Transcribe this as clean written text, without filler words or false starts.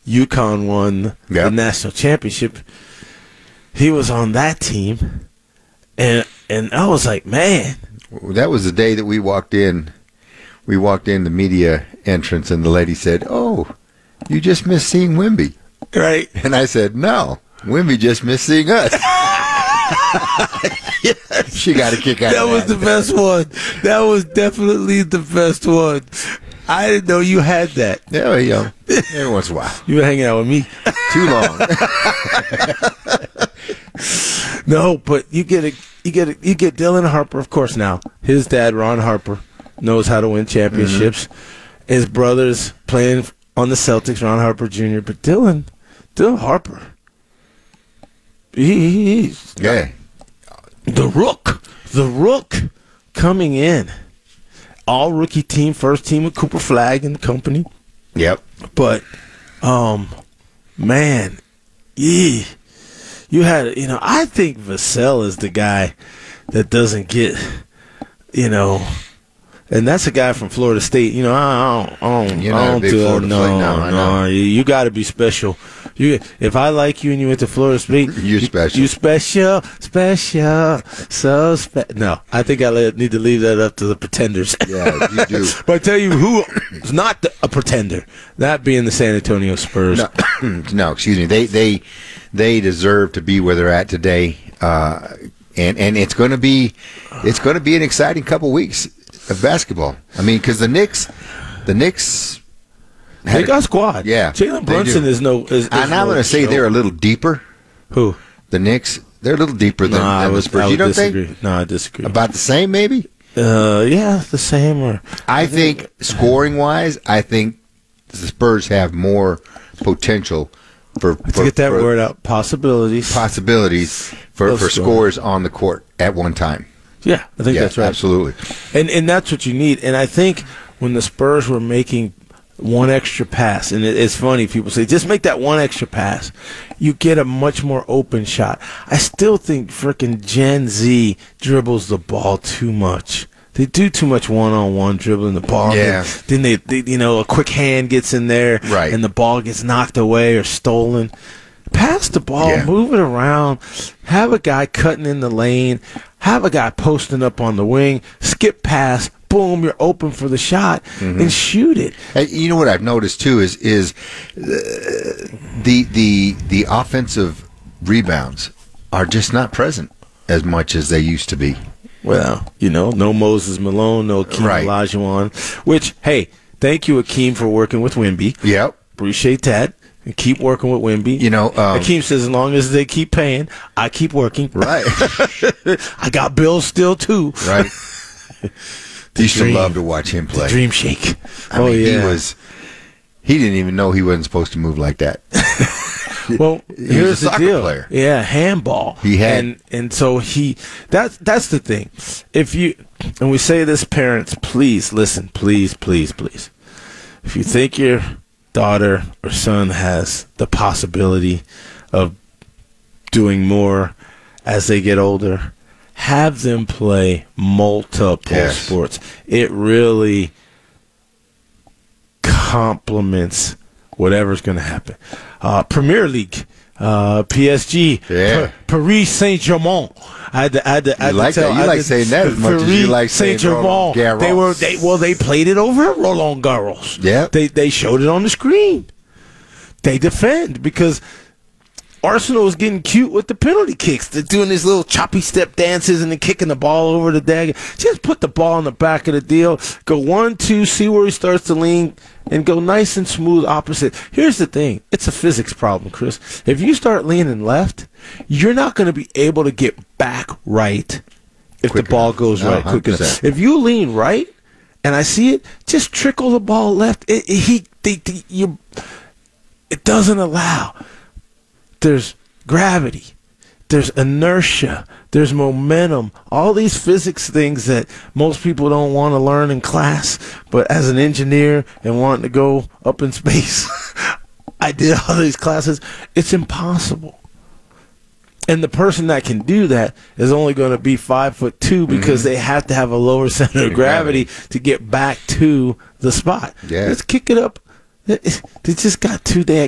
UConn won the national championship. He was on that team, and I was like, man. That was the day that we walked in. We walked in the media entrance, and the lady said, "Oh, you just missed seeing Wemby." Right. And I said, "No, Wemby just missed seeing us." She got a kick out of that. That was the best one. That was definitely the best one. I didn't know you had that. Yeah, well, every once in a while. You were hanging out with me. Too long. No, but you get Dylan Harper, of course. Now his dad, Ron Harper, knows how to win championships. Mm-hmm. His brother's playing on the Celtics, Ron Harper Jr. But Dylan Harper, he's the Rook coming in. All rookie team, first team with Cooper Flagg and company. Yep. But, man, you had, I think Vassell is the guy that doesn't get, and that's a guy from Florida State. I don't do it. No. You got to be special. If I like you and you went to Florida State, you're special. You special, so special. No, I think I need to leave that up to the pretenders. Yeah, you do. But I tell you who is not a pretender, that being the San Antonio Spurs. No, excuse me. They deserve to be where they're at today, and it's going to be an exciting couple weeks of basketball. I mean, because the Knicks. They got a squad. Yeah. Jalen Brunson is no. And I'm going to say they're a little deeper. Who? The Knicks. They're a little deeper than the Spurs. You don't think? No, I disagree. About the same, maybe? Yeah, the same. I think scoring-wise, I think the Spurs have more potential for get that word out. Possibilities for scores on the court at one time. Yeah, I think that's right. Absolutely. And that's what you need. And I think when the Spurs were making one extra pass, and it's funny, people say, just make that one extra pass, you get a much more open shot. I still think frickin' Gen Z dribbles the ball too much. They do too much one-on-one dribbling the ball. Yeah. Then they a quick hand gets in there, right, and the ball gets knocked away or stolen. Pass the ball, move it around, have a guy cutting in the lane, have a guy posting up on the wing, skip pass, boom, you're open for the shot, and shoot it. You know what I've noticed too is the offensive rebounds are just not present as much as they used to be. Well, no Moses Malone, no Akeem Olajuwon, which, hey, thank you, Akeem, for working with Wemby. Yep. Appreciate that. And keep working with Wemby. Akeem says as long as they keep paying, I keep working. Right. I got bills still, too. Right. Used to love to watch him play. The Dream Shake. I mean, he didn't even know he wasn't supposed to move like that. Well, here's the deal. Player. Yeah, handball. He had, and so that's the thing. And we say this, parents, please listen, please. If you think your daughter or son has the possibility of doing as they get older, have them play multiple sports. It really complements whatever's going to happen. Premier League, PSG, Paris Saint-Germain. I had to like tell. That. You like saying that as much as you like saying Roland Garros. They played it over at Roland Garros. Yeah. They showed it on the screen. They defend because Arsenal is getting cute with the penalty kicks. They're doing these little choppy step dances and then kicking the ball over the dagger. Just put the ball in the back of the deal. Go 1, 2, see where he starts to lean, and go nice and smooth opposite. Here's the thing. It's a physics problem, Chris. If you start leaning left, you're not going to be able to get back right if the ball goes right quick enough. If you lean right, and I see it, just trickle the ball left. It doesn't allow. There's gravity, there's inertia, there's momentum, all these physics things that most people don't want to learn in class, but as an engineer and wanting to go up in space, I did all these classes. It's impossible. And the person that can do that is only going to be 5'2" because they have to have a lower center of gravity to get back to the spot. Yeah. Let's kick it up. They just got too